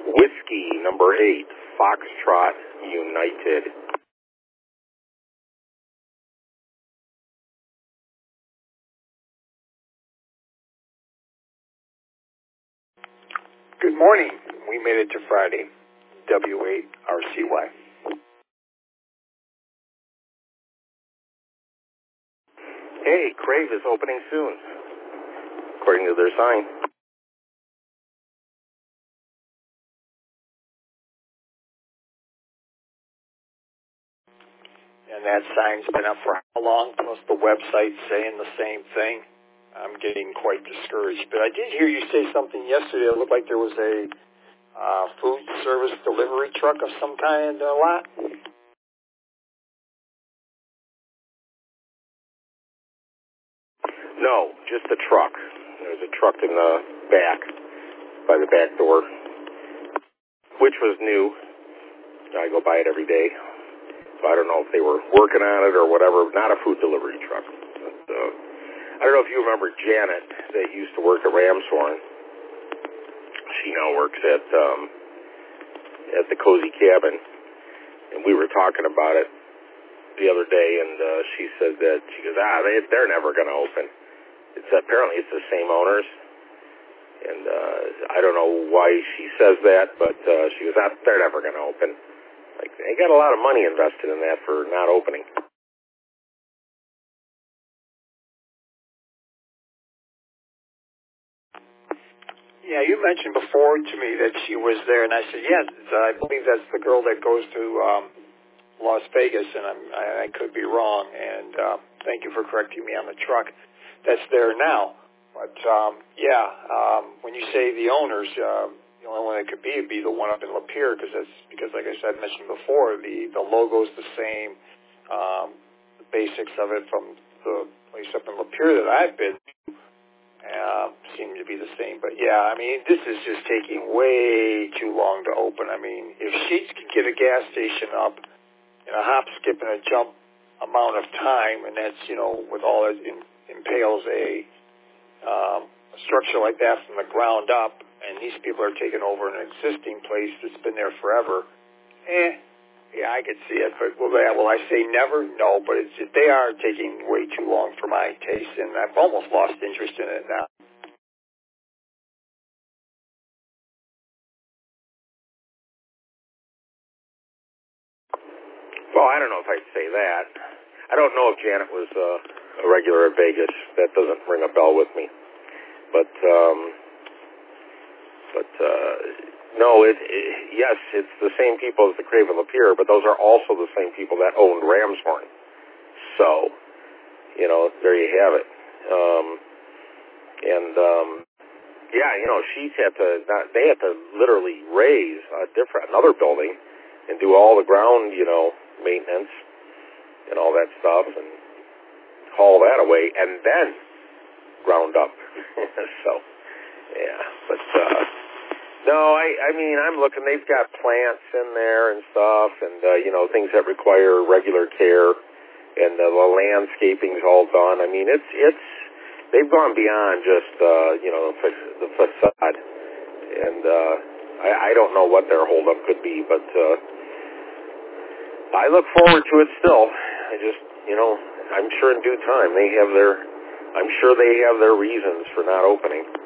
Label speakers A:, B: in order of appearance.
A: Whiskey number 8, Foxtrot United.
B: Good morning. We made it to Friday. W8RCY.
A: Hey, Crave is opening soon, according to their sign.
B: And that sign's been up for how long? Plus the website saying the same thing. I'm getting quite discouraged. But I did hear you say something yesterday. It looked like there was a food service delivery truck of some kind a lot.
A: No, just a truck. There's a truck in the back, by the back door, which was new. I go by it every day. So I don't know if they were working on it or whatever. Not a food delivery truck. But, I don't know if you remember Janet that used to work at Ramshorn. She now works at the Cozy Cabin, and we were talking about it the other day, and she said that she goes, they're never going to open. Apparently it's the same owners, and I don't know why she says that, but she goes, they're never going to open. Like, they got a lot of money invested in that for not opening.
B: Yeah, you mentioned before to me that she was there, and I said, yes, I believe that's the girl that goes to Las Vegas, and I could be wrong, and thank you for correcting me on the truck that's there now. But, when you say the owners, the only one that could be would be the one up in Lapeer, because like I said, mentioned before, the logo's the same, the basics of it from the place up in Lapeer that I've been seem to be the same. But yeah, I mean, this is just taking way too long to open. I mean, if Sheetz could get a gas station up in a hop, skip, and a jump amount of time, and that's, with all it impales a structure like that from the ground up, and these people are taking over an existing place that's been there forever, yeah, I could see it. But will I say never? No, but they are taking way too long for my taste, and I've almost lost interest in it now.
A: Well, I don't know if I'd say that. I don't know if Janet was a regular at Vegas. That doesn't ring a bell with me. But no, yes, it's the same people as the Crave and Lapeer, but those are also the same people that owned Ramshorn. So, there you have it. Sheetz they had to literally raise another building and do all the ground, maintenance and all that stuff and haul that away and then ground up. So, yeah, but, no, I mean, I'm looking, they've got plants in there and stuff and, things that require regular care and the landscaping's all done. I mean, they've gone beyond just, the facade. And, I don't know what their holdup could be, but, I look forward to it still. I just, I'm sure in due time I'm sure they have their reasons for not opening.